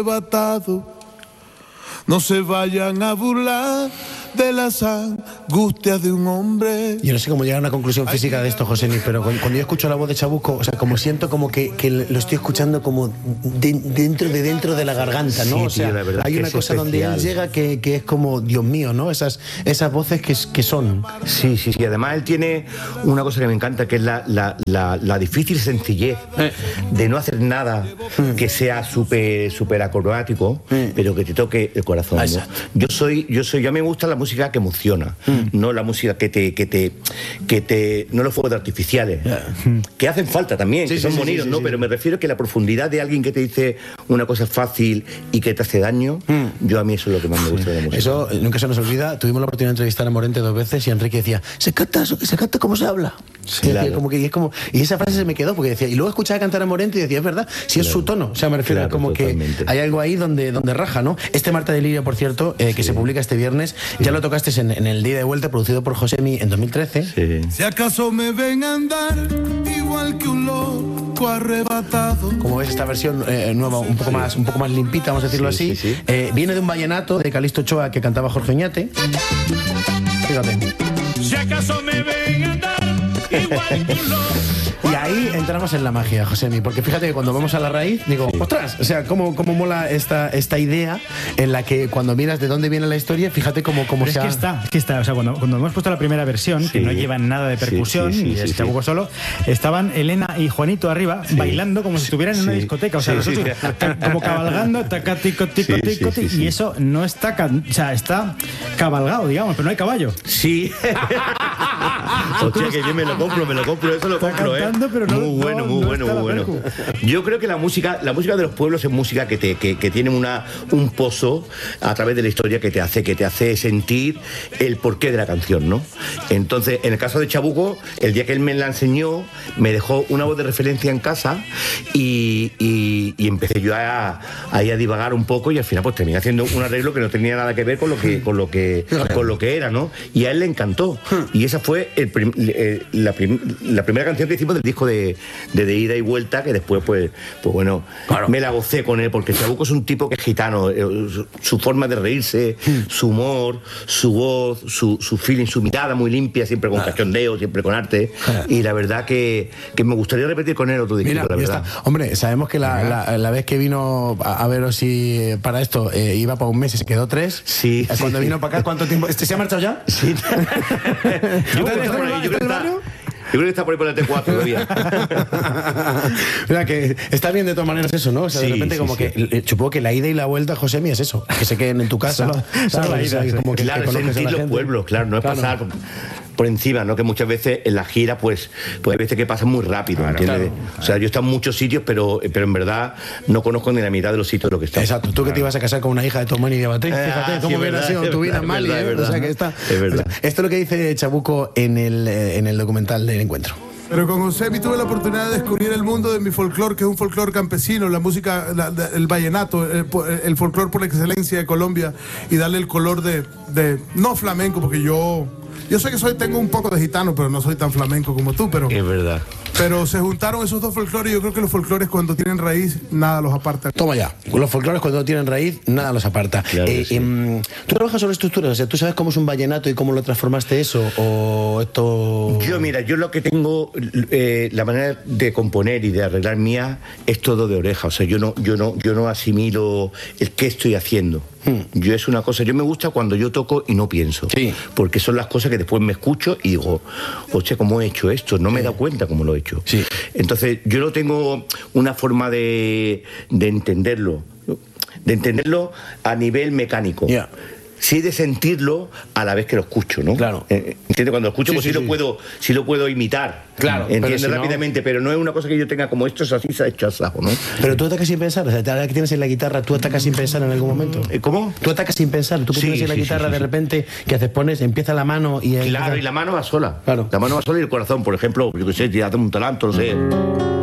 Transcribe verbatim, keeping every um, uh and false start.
arrebatado. No se vayan a burlar de las angustias de un hombre. Yo no sé cómo llegar a una conclusión física de esto, Josemi, pero cuando yo escucho la voz de Chabuco, o sea, como siento como que, que lo estoy escuchando como de, dentro de dentro de la garganta, ¿no? Sí, o sea, tío, la verdad hay que una es cosa especial. donde él llega que, que es como, Dios mío, ¿no? Esas, esas voces que, que son. Sí, sí, sí. Además, él tiene una cosa que me encanta, que es la, la, la, la difícil sencillez de no hacer nada que sea súper súper acrobático, pero que te toque el corazón, ¿no? Yo soy, yo soy, yo a mí me gusta la música que emociona, no la música que te, que te, que te, no los fuegos artificiales, que hacen falta también, Sí, que sí, son sí, bonitos, sí, ¿no? sí, Pero sí. me refiero que la profundidad de alguien que te dice una cosa fácil y que te hace daño, yo a mí eso es lo que más me gusta de la música. Eso eh, nunca se nos olvida. Tuvimos la oportunidad de entrevistar a Morente dos veces y Enrique decía, se canta, se canta como se habla. Sí, Y decía, claro. como que, y, es como, y esa frase se me quedó porque decía, y luego escuchaba cantar a Morente y decía, es verdad, si es Claro. su tono. O sea, me refiero Claro, a como totalmente. que hay algo ahí donde, donde raja, ¿no? Este Marta de Lirio, por cierto, eh, que se publica este viernes, ya lo tocaste en, en el Día de Vuelta, producido por Josemi en dos mil trece. Sí. Si acaso me ven a andar igual que un loco arrebatado. Como ves, esta versión eh, nueva, un poco más un poco más limpita, vamos a decirlo Sí, así, sí, sí. eh, viene de un vallenato de Calixto Ochoa que cantaba Jorge Oñate. Fíjate. Si acaso me ven andar igual que un loco. Y ahí entramos en la magia, Josemi, porque fíjate que cuando vamos a la raíz, digo, ostras, o sea, cómo, cómo mola esta, esta idea en la que cuando miras de dónde viene la historia, fíjate cómo, cómo Pero se es que ha... está, es que está, o sea, cuando, cuando hemos puesto la primera versión, que Sí. no lleva nada de percusión, Sí, sí, sí, y es sí, Chabuco sí. solo, estaban Elena y Juanito arriba bailando como si estuvieran en una Sí. discoteca, o sea, Sí, nosotros sí. ta- como cabalgando, taca, tico, tico, Sí, sí, tico, sí, ti- sí. y eso no está, can- o sea, está cabalgado, digamos, pero no hay caballo. Sí. Hostia, que yo me lo compro, me lo compro, eso lo Está compro, ¿eh? cantando, pero no- muy bueno, no- muy no bueno, está muy la bueno. percu. Yo creo que la música, la música de los pueblos es música que te, que, que tiene una, un pozo a través de la historia que te hace, que te hace sentir el porqué de la canción, ¿no? Entonces, en el caso de Chabuco, el día que él me la enseñó, me dejó una voz de referencia en casa y, y, y empecé yo a, a, ir a divagar un poco y al final pues terminé haciendo un arreglo que no tenía nada que ver con lo que, con lo que, con lo que era, ¿no? Y a él le encantó. Y esa fue el prim- eh, la, prim- la primera canción que hicimos del disco de, de, de Ida y Vuelta, que después pues, pues bueno, Claro. me la gocé con él, porque Chabuco es un tipo que es gitano, eh, su, su forma de reírse, su humor, su voz, su, su feeling, su mirada muy limpia, siempre con cachondeo, siempre con arte, y la verdad que, que me gustaría repetir con él otro disco, Mira, la ya verdad. está. Hombre, sabemos que la, la, la vez que vino a, a veros si eh, para esto eh, iba para un mes y se quedó tres. Sí, Eh, Cuando sí. vino para acá, ¿cuánto tiempo? ¿Este se ha marchado ya? Sí. Yo creo que está por ahí, yo creo que está- yo creo que está por ahí por el T cuatro todavía. Mira, que está bien de todas maneras eso, ¿no? O sea, de Sí, repente sí, como sí. que, eh, supongo que la ida y la vuelta, Josemi, es eso, que se queden en tu casa. Solo- ¿sabes? solo la ida, O sea, sí. como que, Claro, que es conozcas a sentir la los gente. pueblos, claro, no es Claro. pasar por encima, ¿no? Que muchas veces en la gira, pues, pues hay veces que pasan muy rápido, ¿entiendes? O sea, yo he estado en muchos sitios, pero, pero en verdad no conozco ni la mitad de los sitios de lo que están. Exacto, tú que te ibas a casar con una hija de Tomás y de Beatriz, Ah, fíjate sí, cómo es hubiera verdad, sido es tu vida verdad, en Mali, es verdad, ¿eh? es O sea, verdad. que está. Es verdad. O sea, esto es lo que dice Chabuco en el, eh, en el documental del encuentro. Pero con Josemi tuve la oportunidad de descubrir el mundo de mi folclore, que es un folclore campesino, la música, la- la- el vallenato, el, el folclore por excelencia de Colombia, y darle el color de, de no flamenco, porque yo, yo sé que soy, tengo un poco de gitano, pero no soy tan flamenco como tú, pero, Es verdad. pero se juntaron esos dos folclores, y yo creo que los folclores cuando tienen raíz, nada los aparta. Toma ya. Los folclores cuando no tienen raíz, nada los aparta. Claro que sí. em, ¿Tú trabajas sobre estructuras? O sea, ¿tú sabes cómo es un vallenato y cómo lo transformaste eso? ¿O esto...? Yo, mira, yo lo que tengo, eh, la manera de componer y de arreglar mía es todo de oreja. O sea, yo no, yo no, yo no asimilo el qué estoy haciendo. Yo es una cosa, yo me gusta cuando yo toco y no pienso. Sí. Porque son las cosas que después me escucho y digo, hostia, ¿cómo he hecho esto? No me he dado cuenta cómo lo he hecho. Sí. Entonces, yo no tengo una forma de, de entenderlo, de entenderlo a nivel mecánico. Ya. Sí, de sentirlo a la vez que lo escucho, ¿no? Claro. Eh, ¿Entiendes? Cuando lo escucho, Sí, pues sí, sí, sí. lo puedo, sí lo puedo imitar. Claro, pero ¿Entiendes? si no- Rápidamente, pero no es una cosa que yo tenga como esto es así, se ha hecho asado, ¿no? Pero tú atacas sin pensar, o sea, ahora que tienes en la guitarra, tú atacas sin pensar en algún momento. Eh, ¿Cómo? Tú atacas sin pensar, tú que Sí, tienes en la sí, guitarra sí, sí, de sí. repente, que haces, pones, empieza la mano y... Claro, empieza- y la mano va sola. Claro. La mano va sola y el corazón, por ejemplo, yo qué sé, tirate un talento, no sé.